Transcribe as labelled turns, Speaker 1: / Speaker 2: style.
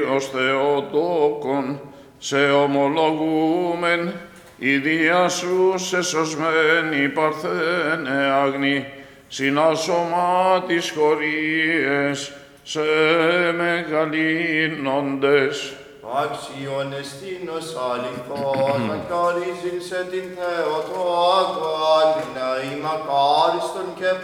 Speaker 1: ως Θεοτόκον, σε ομολογούμεν, η διά σου σε σωσμένη παρθένε αγνή, συνάσωμα τις χωρίες, σε μεγαλύνοντες.
Speaker 2: Αξιον εστίνος αληθώς, μακαρίζειν σε την Θεοτόκον, να είμαι ακάριστον και